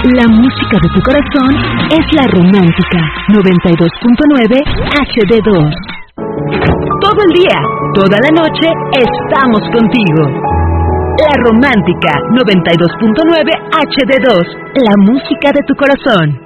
La música de tu corazón es La Romántica 92.9 HD2. Todo el día, toda la noche, estamos contigo. La Romántica 92.9 HD2, la música de tu corazón.